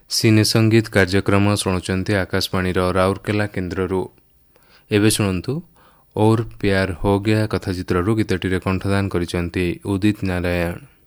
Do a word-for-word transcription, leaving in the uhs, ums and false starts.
ସିନେ ସଙ୍ଗୀତ କାର୍ଯ୍ୟକ୍ରମ ଶୁଣୁଛନ୍ତି ଆକାଶବାଣୀର ରାଉରକେଲା କେନ୍ଦ୍ରରୁ। ଏବେ ଶୁଣନ୍ତୁ ଔର ପ୍ୟାର ହୋ ଗୟା କଥାଚିତ୍ରରୁ ଗୀତଟିରେ କଣ୍ଠଦାନ କରିଛନ୍ତି ଉଦିତ ନାରାୟଣ।